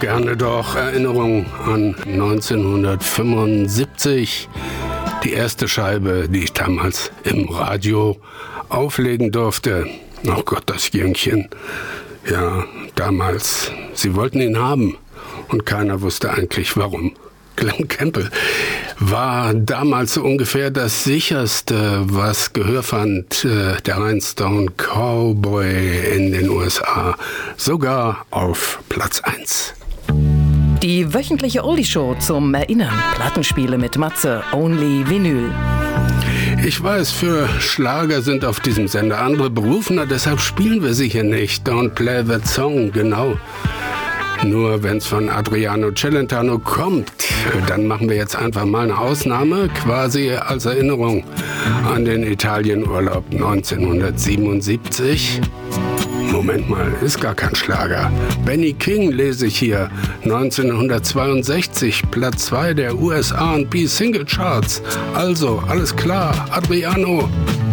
gerne doch Erinnerung an 1975. Die erste Scheibe, die ich damals im Radio auflegen durfte. Oh Gott, das Jüngchen. Ja, damals. Sie wollten ihn haben und keiner wusste eigentlich warum. Glen Campbell war damals so ungefähr das sicherste, was Gehör fand, der Rhinestone Cowboy in den USA. Sogar auf Platz 1. Die wöchentliche Oldie-Show zum Erinnern. Plattenspiele mit Matze, Only Vinyl. Ich weiß, für Schlager sind auf diesem Sender andere berufener, deshalb spielen wir sie hier nicht. Don't play that song, genau. Nur wenn es von Adriano Celentano kommt, dann machen wir jetzt einfach mal eine Ausnahme, quasi als Erinnerung an den Italienurlaub 1977. Moment mal, ist gar kein Schlager. Benny King lese ich hier. 1962, Platz 2 der US R&B Single Charts. Also, alles klar, Adriano.